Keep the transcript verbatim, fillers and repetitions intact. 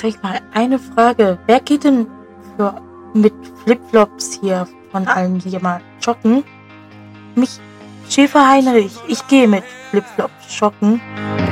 vielleicht mal eine Frage. Wer geht denn für, mit Flipflops hier von allen hier mal joggen? Mich, Schäfer Heinrich, ich gehe mit Flipflops joggen.